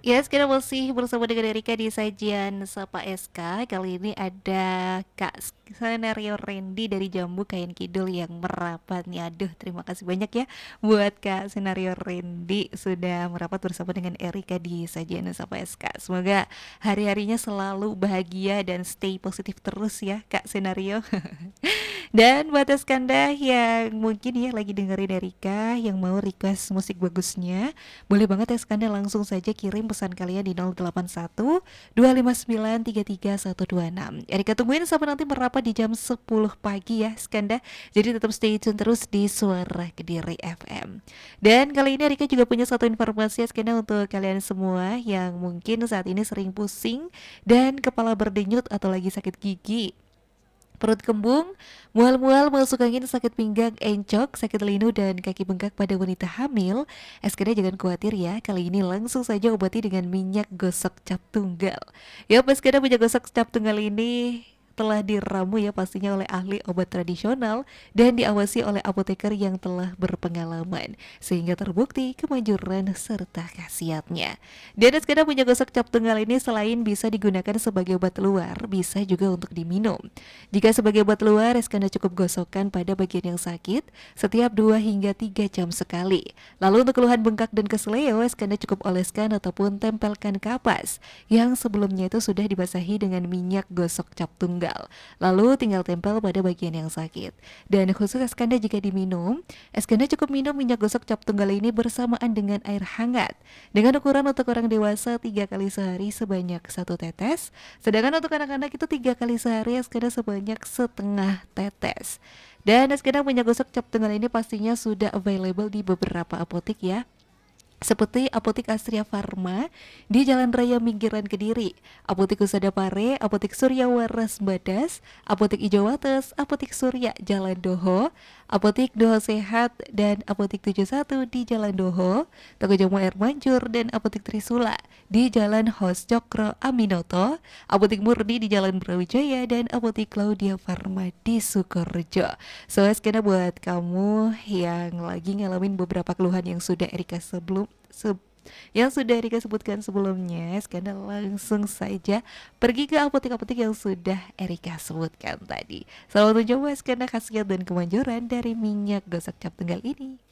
Ya, sekarang masih bersama dengan Erika di sajian Sapa SK. Kali ini ada Kak Senario Randy dari Jambu Kayan Kidul yang merapat nih. Aduh, terima kasih banyak ya buat Kak Senario Randy sudah merapat bersama dengan Erika di sajian Sapa SK. Semoga hari-harinya selalu bahagia dan stay positif terus ya Kak Senario. Dan buat Eskanda yang mungkin ya lagi dengerin Erika yang mau request musik bagusnya, boleh banget Eskanda langsung saja kirim pesan kalian di 081 259 33126. Erika tungguin sampai nanti merapat di jam 10 pagi ya Eskanda. Jadi tetap stay tune terus di Suara Kediri FM. Dan kali ini Erika juga punya satu informasi Eskanda untuk kalian semua yang mungkin saat ini sering pusing dan kepala berdenyut atau lagi sakit gigi, perut kembung, mual-mual, masuk angin, sakit pinggang, encok, sakit linu, dan kaki bengkak pada wanita hamil. SKD jangan khawatir ya, kali ini langsung saja obati dengan minyak gosok cap tunggal. Ya, SKD minyak gosok cap tunggal ini telah diramu ya pastinya oleh ahli obat tradisional dan diawasi oleh apoteker yang telah berpengalaman sehingga terbukti kemanjuran serta khasiatnya. Dan SKD minyak gosok cap tunggal ini selain bisa digunakan sebagai obat luar, bisa juga untuk diminum. Jika sebagai obat luar, Eskanda cukup gosokkan pada bagian yang sakit setiap 2 hingga 3 jam sekali. Lalu untuk keluhan bengkak dan keseleo, Eskanda cukup oleskan ataupun tempelkan kapas yang sebelumnya itu sudah dibasahi dengan minyak gosok cap tunggal. Lalu tinggal tempel pada bagian yang sakit. Dan khusus Eskanda jika diminum, Eskanda cukup minum minyak gosok cap tunggal ini bersamaan dengan air hangat. Dengan ukuran untuk orang dewasa 3 kali sehari sebanyak 1 tetes, sedangkan untuk anak-anak itu 3 kali sehari Eskada sebanyak setengah tetes. Dan Eskada minyak gosok cap tunggal ini pastinya sudah available di beberapa apotek ya, seperti Apotik Astria Farma di Jalan Raya Minggiran Kediri, Apotik Husada Pare, Apotik Surya Waras Badas, Apotik Ijo Wates, Apotik Surya Jalan Doho, Apotik Doho Sehat, dan Apotik 71 di Jalan Doho, Toko Jamu Air Mancur, dan Apotik Trisula di Jalan Hos Cokro Aminoto, Apotik Murni di Jalan Brawijaya, dan Apotik Claudia Farma di Sukorejo. So, sekarang buat kamu yang lagi ngalamin beberapa keluhan yang sudah Erika yang sudah Erika sebutkan sebelumnya, sekarang langsung saja pergi ke apotek-apotek yang sudah Erika sebutkan tadi. Selamat mencoba sekarang khasiat dan kemanjuran dari minyak gosok cap tunggal ini.